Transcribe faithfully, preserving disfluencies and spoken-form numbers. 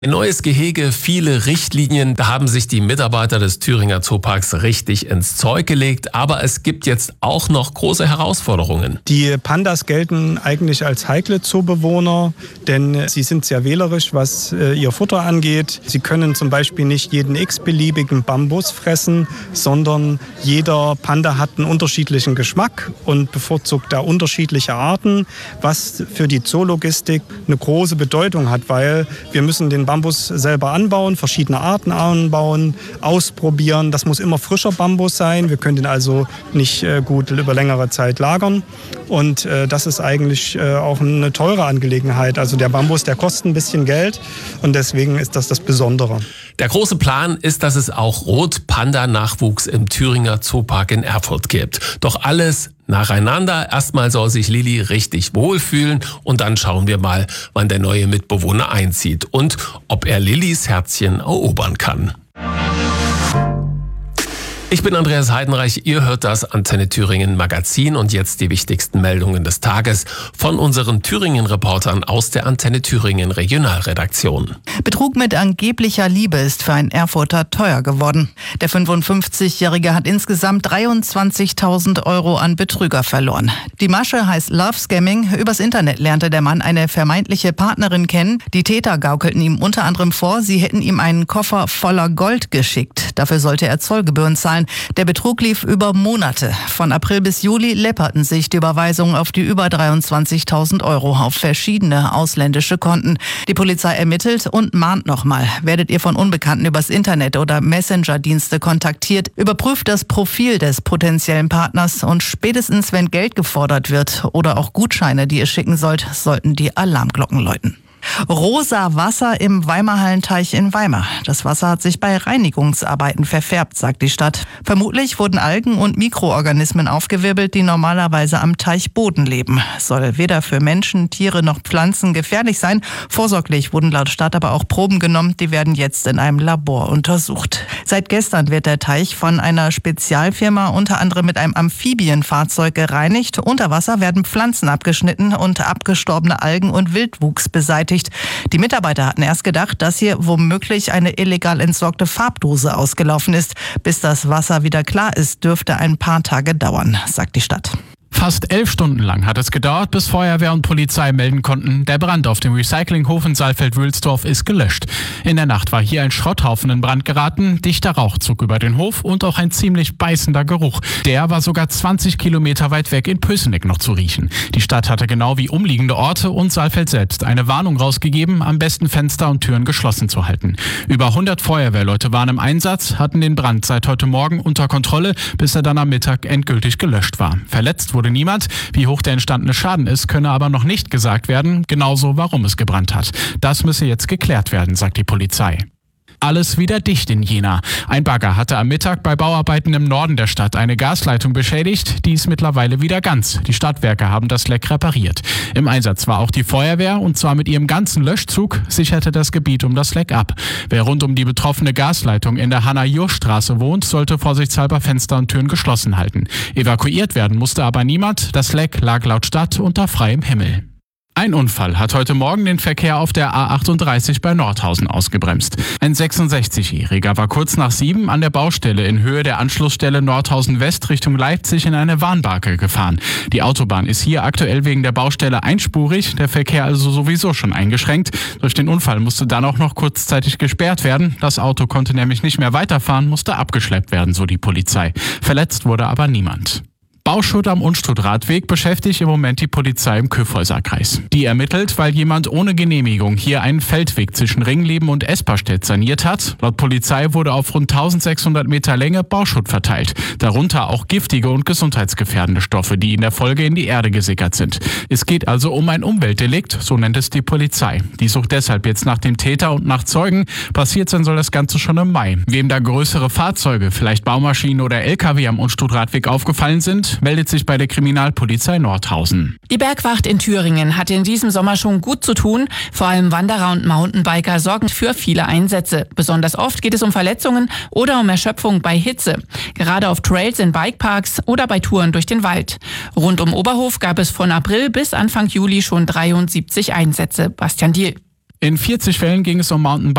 Ein neues Gehege, viele Richtlinien, da haben sich die Mitarbeiter des Thüringer Zooparks richtig ins Zeug gelegt. Aber es gibt jetzt auch noch große Herausforderungen. Die Pandas gelten eigentlich als heikle Zoobewohner, denn sie sind sehr wählerisch, was äh, ihr Futter angeht. Sie können zum Beispiel nicht jeden x-beliebigen Bambus fressen, sondern jeder Panda hat einen unterschiedlichen Geschmack und bevorzugt da unterschiedliche Arten, was für die Zoologistik eine große Bedeutung hat, weil wir müssen den Bambus selber anbauen, verschiedene Arten anbauen, ausprobieren. Das muss immer frischer Bambus sein. Wir können den also nicht äh, gut über längere Zeit lagern. Und äh, das ist eigentlich äh, auch eine teure Angelegenheit. Also der Bambus, der kostet ein bisschen Geld und deswegen ist das das Besondere. Der große Plan ist, dass es auch Rot-Panda-Nachwuchs im Thüringer Zoopark in Erfurt gibt. Doch alles nacheinander. Erstmal soll sich Lilly richtig wohlfühlen und dann schauen wir mal, wann der neue Mitbewohner einzieht und ob er Lillys Herzchen erobern kann. Ich bin Andreas Heidenreich, ihr hört das Antenne Thüringen Magazin und jetzt die wichtigsten Meldungen des Tages von unseren Thüringen-Reportern aus der Antenne Thüringen Regionalredaktion. Betrug mit angeblicher Liebe ist für einen Erfurter teuer geworden. Der fünfundfünfzigjährige hat insgesamt dreiundzwanzigtausend Euro an Betrüger verloren. Die Masche heißt Love Scamming. Übers Internet lernte der Mann eine vermeintliche Partnerin kennen. Die Täter gaukelten ihm unter anderem vor, sie hätten ihm einen Koffer voller Gold geschickt. Dafür sollte er Zollgebühren zahlen. Der Betrug lief über Monate. Von April bis Juli läpperten sich die Überweisungen auf die über dreiundzwanzigtausend Euro auf verschiedene ausländische Konten. Die Polizei ermittelt und mahnt nochmal. Werdet ihr von Unbekannten übers Internet oder Messenger-Dienste kontaktiert, überprüft das Profil des potenziellen Partners und spätestens, wenn Geld gefordert wird oder auch Gutscheine, die ihr schicken sollt, sollten die Alarmglocken läuten. Rosa Wasser im Weimarhallenteich in Weimar. Das Wasser hat sich bei Reinigungsarbeiten verfärbt, sagt die Stadt. Vermutlich wurden Algen und Mikroorganismen aufgewirbelt, die normalerweise am Teichboden leben. Soll weder für Menschen, Tiere noch Pflanzen gefährlich sein. Vorsorglich wurden laut Stadt aber auch Proben genommen. Die werden jetzt in einem Labor untersucht. Seit gestern wird der Teich von einer Spezialfirma unter anderem mit einem Amphibienfahrzeug gereinigt. Unter Wasser werden Pflanzen abgeschnitten und abgestorbene Algen und Wildwuchs beseitigt. Die Mitarbeiter hatten erst gedacht, dass hier womöglich eine illegal entsorgte Farbdose ausgelaufen ist. Bis das Wasser wieder klar ist, dürfte ein paar Tage dauern, sagt die Stadt. Fast elf Stunden lang hat es gedauert, bis Feuerwehr und Polizei melden konnten, der Brand auf dem Recyclinghof in Saalfeld-Wülsdorf ist gelöscht. In der Nacht war hier ein Schrotthaufen in Brand geraten, dichter Rauch zog über den Hof und auch ein ziemlich beißender Geruch. Der war sogar zwanzig Kilometer weit weg in Pößeneck noch zu riechen. Die Stadt hatte genau wie umliegende Orte und Saalfeld selbst eine Warnung rausgegeben, am besten Fenster und Türen geschlossen zu halten. Über hundert Feuerwehrleute waren im Einsatz, hatten den Brand seit heute Morgen unter Kontrolle, bis er dann am Mittag endgültig gelöscht war. Verletzt wurde niemand. Wie hoch der entstandene Schaden ist, könne aber noch nicht gesagt werden, genauso warum es gebrannt hat. Das müsse jetzt geklärt werden, sagt die Polizei. Alles wieder dicht in Jena. Ein Bagger hatte am Mittag bei Bauarbeiten im Norden der Stadt eine Gasleitung beschädigt. Die ist mittlerweile wieder ganz. Die Stadtwerke haben das Leck repariert. Im Einsatz war auch die Feuerwehr und zwar mit ihrem ganzen Löschzug sicherte das Gebiet um das Leck ab. Wer rund um die betroffene Gasleitung in der Hanna-Jursch-Straße wohnt, sollte vorsichtshalber Fenster und Türen geschlossen halten. Evakuiert werden musste aber niemand. Das Leck lag laut Stadt unter freiem Himmel. Ein Unfall hat heute Morgen den Verkehr auf der A achtunddreißig bei Nordhausen ausgebremst. Ein sechsundsechzigjähriger war kurz nach sieben an der Baustelle in Höhe der Anschlussstelle Nordhausen West Richtung Leipzig in eine Warnbarke gefahren. Die Autobahn ist hier aktuell wegen der Baustelle einspurig, der Verkehr also sowieso schon eingeschränkt. Durch den Unfall musste dann auch noch kurzzeitig gesperrt werden. Das Auto konnte nämlich nicht mehr weiterfahren, musste abgeschleppt werden, so die Polizei. Verletzt wurde aber niemand. Bauschutt am Unstrut-Radweg beschäftigt im Moment die Polizei im Kyffhäuser-Kreis. Die ermittelt, weil jemand ohne Genehmigung hier einen Feldweg zwischen Ringleben und Esperstedt saniert hat. Laut Polizei wurde auf rund eintausendsechshundert Meter Länge Bauschutt verteilt. Darunter auch giftige und gesundheitsgefährdende Stoffe, die in der Folge in die Erde gesickert sind. Es geht also um ein Umweltdelikt, so nennt es die Polizei. Die sucht deshalb jetzt nach dem Täter und nach Zeugen. Passiert sein soll das Ganze schon im Mai. Wem da größere Fahrzeuge, vielleicht Baumaschinen oder L K W am Unstrut-Radweg aufgefallen sind, meldet sich bei der Kriminalpolizei Nordhausen. Die Bergwacht in Thüringen hat in diesem Sommer schon gut zu tun. Vor allem Wanderer und Mountainbiker sorgen für viele Einsätze. Besonders oft geht es um Verletzungen oder um Erschöpfung bei Hitze. Gerade auf Trails in Bikeparks oder bei Touren durch den Wald. Rund um Oberhof gab es von April bis Anfang Juli schon dreiundsiebzig Einsätze. Bastian Diel. In vierzig Fällen ging es um Mountainbike